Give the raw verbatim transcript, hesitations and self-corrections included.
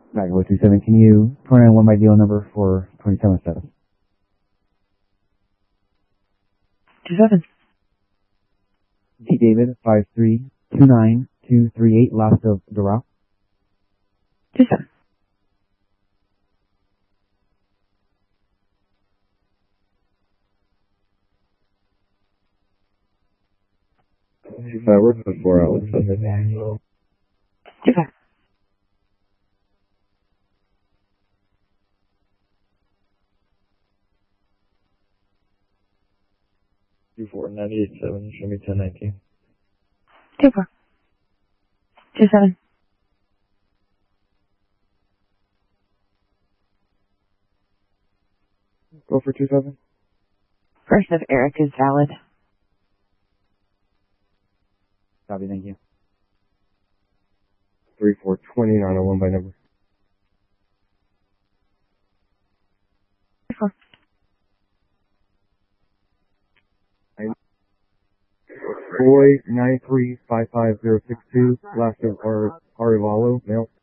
Back with two seven. Can you turn in one by deal number for twenty-seven status? two seven. T. David, five three two nine two three eight, last of the route. two seven. Two five, we're for four hours. two five. Two four, ninety-eight seven, show me ten nineteen. two four. two seven. Go for two seven. First of Eric is valid. Copy, thank you. Three four twenty, nine oh one by number. two four. Boy, nine three five five zero six two, last of our Arivalo, male.